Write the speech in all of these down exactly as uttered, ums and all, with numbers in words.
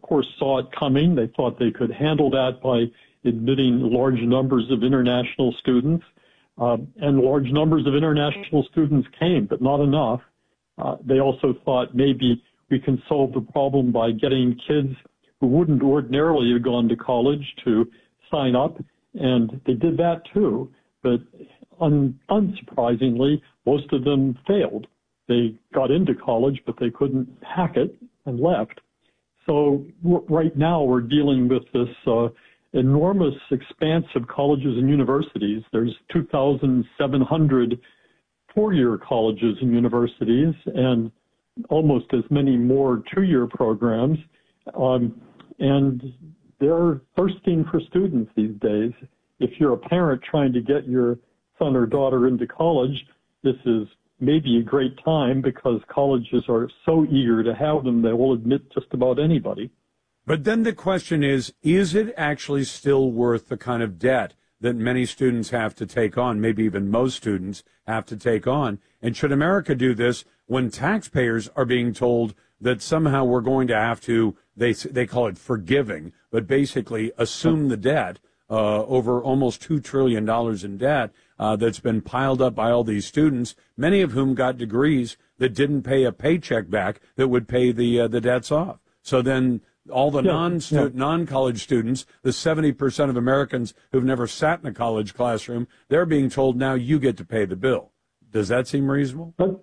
course, saw it coming. They thought they could handle that by admitting large numbers of international students. Uh, and large numbers of international students came, but not enough. Uh, they also thought maybe we can solve the problem by getting kids who wouldn't ordinarily have gone to college to sign up, and they did that too. But un- unsurprisingly, most of them failed. They got into college, but they couldn't hack it and left. So w- right now we're dealing with this uh, enormous expanse of colleges and universities. There's two thousand seven hundred four-year colleges and universities and almost as many more two-year programs. Um, and they're thirsting for students these days. If you're a parent trying to get your son or daughter into college, this is maybe a great time because colleges are so eager to have them, they will admit just about anybody. But then the question is, is it actually still worth the kind of debt that many students have to take on, maybe even most students have to take on? And should America do this when taxpayers are being told that somehow we're going to have to, they they call it forgiving, but basically assume the debt uh, over almost two trillion dollars in debt uh, that's been piled up by all these students, many of whom got degrees that didn't pay a paycheck back that would pay the uh, the debts off. So then all the yeah, non-stu- yeah. non-college students, the seventy percent of Americans who've never sat in a college classroom, they're being told now you get to pay the bill. Does that seem reasonable? But,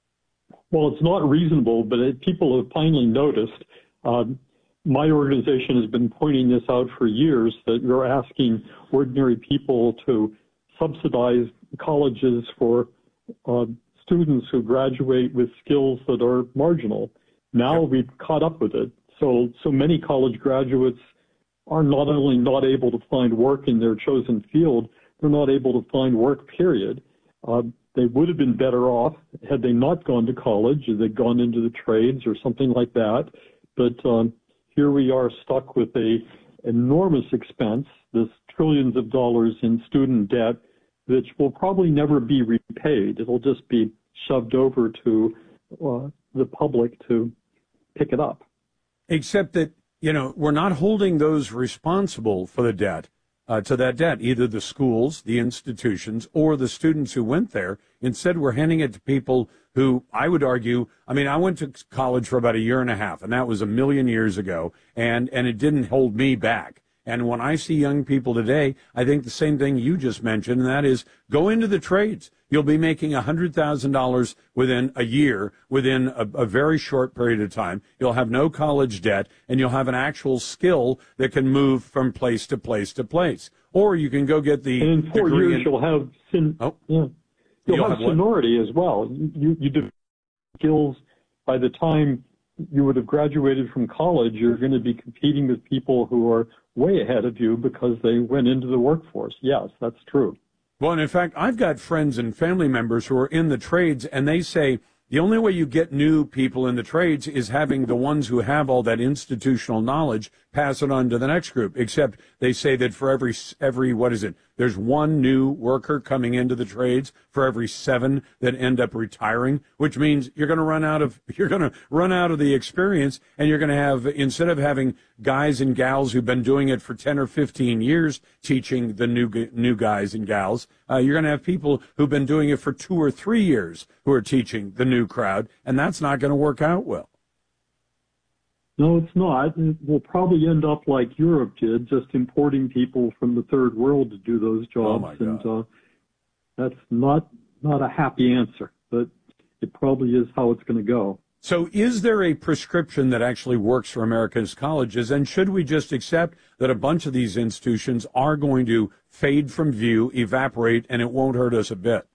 well, it's not reasonable, but it, people have finally noticed. Um, my organization has been pointing this out for years, that you're asking ordinary people to subsidize colleges for uh, students who graduate with skills that are marginal. Now yep. we've caught up with it. So, so many college graduates are not only not able to find work in their chosen field, they're not able to find work, period. Uh, they would have been better off had they not gone to college, or they'd gone into the trades or something like that. But um, here we are stuck with a enormous expense, this trillions of dollars in student debt, which will probably never be repaid. It'll just be shoved over to uh, the public to pick it up. Except that, you know, we're not holding those responsible for the debt uh, to that debt, either the schools, the institutions, or the students who went there. Instead, we're handing it to people who, I would argue, I mean, I went to college for about a year and a half, and that was a million years ago, and, and it didn't hold me back. And when I see young people today, I think the same thing you just mentioned, and that is go into the trades. You'll be making one hundred thousand dollars within a year, within a, a very short period of time. You'll have no college debt, and you'll have an actual skill that can move from place to place to place. Or you can go get the and in four degree years in, you'll have sen- oh, yeah. you'll, you'll have, have seniority as well. You, you develop skills by the time you would have graduated from college. You're going to be competing with people who are way ahead of you because they went into the workforce. Yes, that's true. Well, and in fact, I've got friends and family members who are in the trades, and they say the only way you get new people in the trades is having the ones who have all that institutional knowledge pass it on to the next group, except they say that for every, every what is it, there's one new worker coming into the trades for every seven that end up retiring, which means you're going to run out of, you're going to run out of the experience, and you're going to have, instead of having guys and gals who've been doing it for ten or fifteen years teaching the new, new guys and gals, uh, you're going to have people who've been doing it for two or three years who are teaching the new crowd, and that's not going to work out well. No, it's not. We'll probably end up like Europe did, just importing people from the third world to do those jobs. Oh my God. And uh, that's not not a happy answer, but it probably is how it's going to go. So is there a prescription that actually works for America's colleges, and should we just accept that a bunch of these institutions are going to fade from view, evaporate, and it won't hurt us a bit?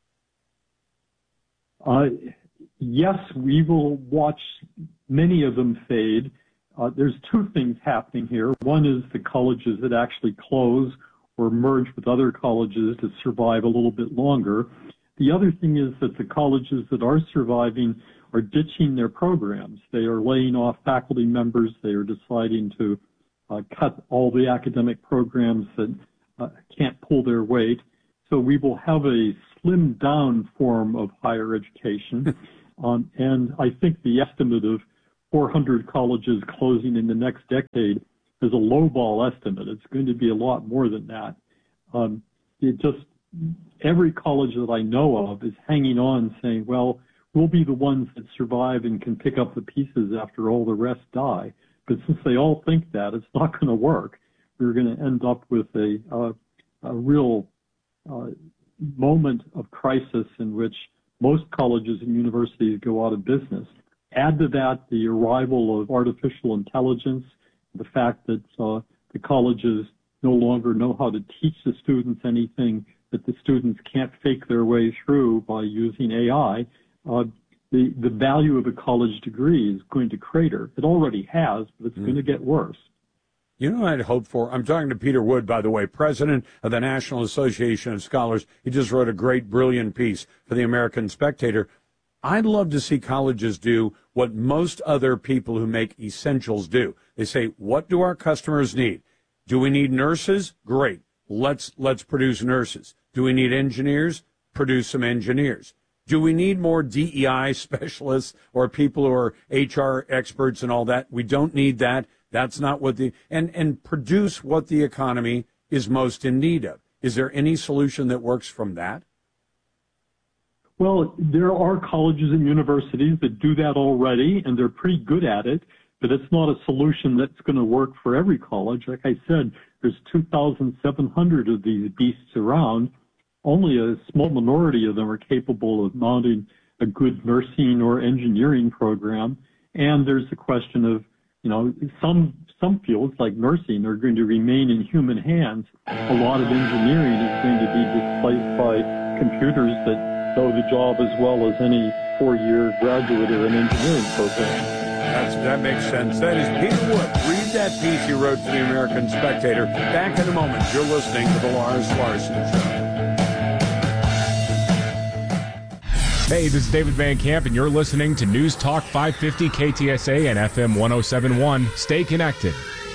Uh, yes, we will watch many of them fade. Uh, there's two things happening here. One is the colleges that actually close or merge with other colleges to survive a little bit longer. The other thing is that the colleges that are surviving are ditching their programs. They are laying off faculty members. They are deciding to uh, cut all the academic programs that uh, can't pull their weight. So we will have a slimmed down form of higher education. um, and I think the estimate of four hundred colleges closing in the next decade is a lowball estimate. It's going to be a lot more than that. Um, it just, every college that I know of is hanging on saying, well, we'll be the ones that survive and can pick up the pieces after all the rest die. But since they all think that, it's not going to work. We're going to end up with a, uh, a real uh, moment of crisis in which most colleges and universities go out of business. Add to that the arrival of artificial intelligence, the fact that uh, the colleges no longer know how to teach the students anything that the students can't fake their way through by using A I. Uh, the, the value of a college degree is going to crater. It already has, but it's mm. going to get worse. You know what I'd hope for? I'm talking to Peter Wood, by the way, president of the National Association of Scholars. He just wrote a great, brilliant piece for the American Spectator. I'd love to see colleges do what most other people who make essentials do. They say, what do our customers need? Do we need nurses? Great. Let's let's produce nurses. Do we need engineers? Produce some engineers. Do we need more D E I specialists or people who are H R experts and all that? We don't need that. That's not what the, and, and produce what the economy is most in need of. Is there any solution that works from that? Well, there are colleges and universities that do that already, and they're pretty good at it, but it's not a solution that's going to work for every college. Like I said, there's two thousand seven hundred of these beasts around. Only a small minority of them are capable of mounting a good nursing or engineering program. And there's the question of, you know, some some fields like nursing are going to remain in human hands. A lot of engineering is going to be displaced by computers that know the job as well as any four-year graduate or an engineering program. That's, that makes sense. That is Peter Wood. Read that piece he wrote for the American Spectator. Back in a moment. You're listening to The Lars Larson Show. Hey, this is David Van Camp, and you're listening to News Talk five fifty K T S A and F M one oh seven point one. Stay connected.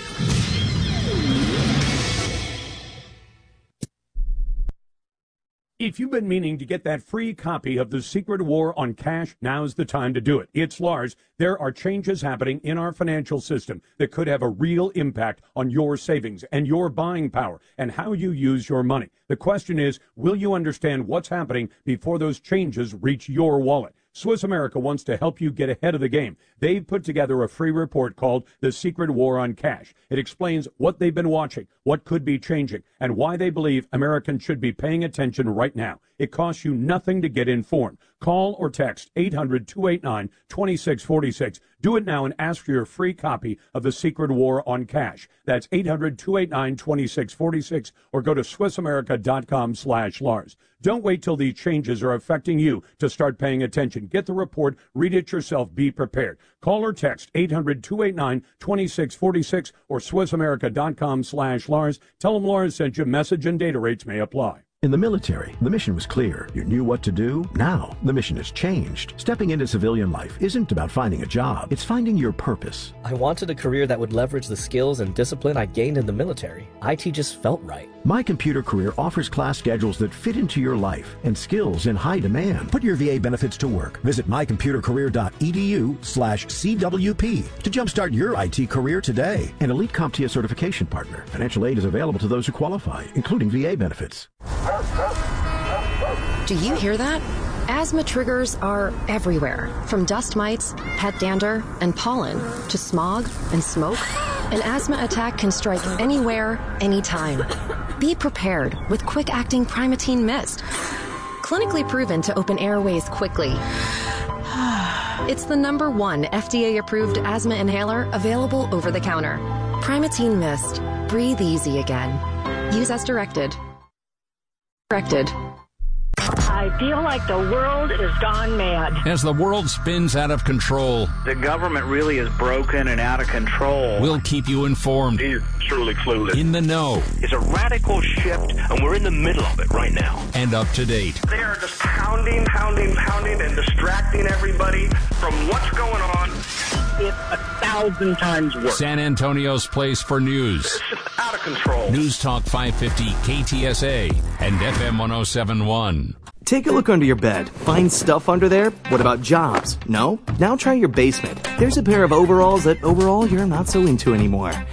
If you've been meaning to get that free copy of The Secret War on Cash, now's the time to do it. It's Lars. There are changes happening in our financial system that could have a real impact on your savings and your buying power and how you use your money. The question is, will you understand what's happening before those changes reach your wallet? Swiss America wants to help you get ahead of the game. They've put together a free report called The Secret War on Cash. It explains what they've been watching, what could be changing, and why they believe Americans should be paying attention right now. It costs you nothing to get informed. Call or text eight hundred, two eight nine, two six four six. Do it now and ask for your free copy of The Secret War on Cash. That's eight hundred, two eight nine, two six four six or go to swissamerica.com slash Lars. Don't wait till these changes are affecting you to start paying attention. Get the report, read it yourself, be prepared. Call or text eight hundred, two eight nine, two six four six or swissamerica.com slash Lars. Tell them Lars sent you. Message and data rates may apply. In the military, the mission was clear. You knew what to do. Now, the mission has changed. Stepping into civilian life isn't about finding a job. It's finding your purpose. I wanted a career that would leverage the skills and discipline I gained in the military. I T just felt right. My Computer Career offers class schedules that fit into your life and skills in high demand. Put your V A benefits to work. Visit mycomputercareer.edu slash CWP to jumpstart your I T career today. An Elite CompTIA certification partner. Financial aid is available to those who qualify, including V A benefits. Do you hear that? Asthma triggers are everywhere, from dust mites, pet dander, and pollen, to smog and smoke. An asthma attack can strike anywhere, anytime. Be prepared with quick-acting Primatene Mist. Clinically proven to open airways quickly. It's the number one F D A-approved asthma inhaler available over the counter. Primatene Mist. Breathe easy again. Use as directed. Directed. I feel like the world has gone mad. As the world spins out of control, the government really is broken and out of control. We'll keep you informed. He's truly clueless. In the know. It's a radical shift, and we're in the middle of it right now. And up to date. They are just pounding, pounding, pounding, and distracting everybody from what's going on. It's a thousand times worse. San Antonio's place for news. It's just out of control. News Talk five fifty K T S A and F M one oh seven point one. Take a look under your bed. Find stuff under there? What about jobs? No? Now try your basement. There's a pair of overalls that overall you're not so into anymore.